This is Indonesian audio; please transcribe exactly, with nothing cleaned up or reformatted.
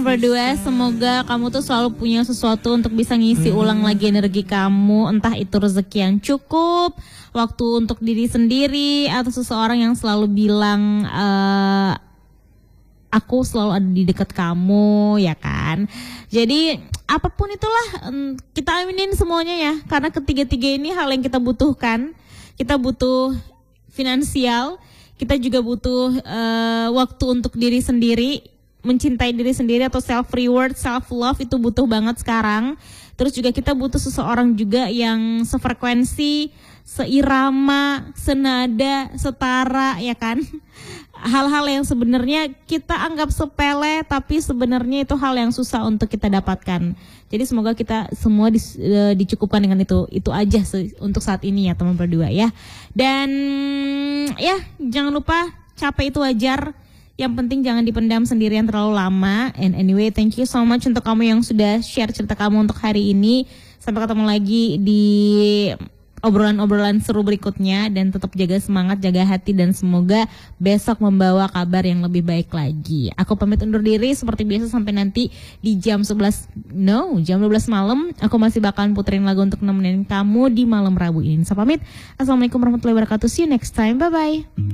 Berdua, semoga kamu tuh selalu punya sesuatu untuk bisa ngisi ulang lagi energi kamu, entah itu rezeki yang cukup, waktu untuk diri sendiri, atau seseorang yang selalu bilang uh, aku selalu ada di dekat kamu, ya kan? Jadi apapun itulah, kita aminin semuanya ya, karena ketiga-tiga ini hal yang kita butuhkan. Kita butuh finansial, kita juga butuh uh, waktu untuk diri sendiri, mencintai diri sendiri atau self reward, self love itu butuh banget sekarang. Terus juga kita butuh seseorang juga yang sefrekuensi, seirama, senada, setara, ya kan? Hal-hal yang sebenarnya kita anggap sepele, tapi sebenarnya itu hal yang susah untuk kita dapatkan. Jadi semoga kita semua di, uh, dicukupkan dengan itu. Itu aja se- untuk saat ini ya teman berdua ya. Dan ya jangan lupa capek itu wajar. Yang penting jangan dipendam sendirian terlalu lama. And anyway, thank you so much untuk kamu yang sudah share cerita kamu untuk hari ini. Sampai ketemu lagi di obrolan-obrolan seru berikutnya. Dan tetap jaga semangat, jaga hati, dan semoga besok membawa kabar yang lebih baik lagi. Aku pamit undur diri seperti biasa sampai nanti di jam sebelas, no, jam dua belas malam. Aku masih bakalan puterin lagu untuk nemenin kamu di malam Rabu ini. Saya pamit. Assalamualaikum warahmatullahi wabarakatuh. See you next time. Bye-bye.